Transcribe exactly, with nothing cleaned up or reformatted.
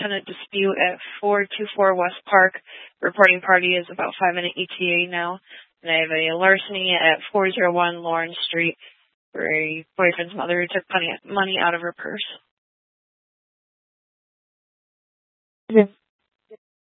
tenant dispute at four two four West Park. Reporting party is about five minute E T A now. And I have a larceny at four oh one Lawrence Street for a boyfriend's mother who took money money out of her purse. Okay.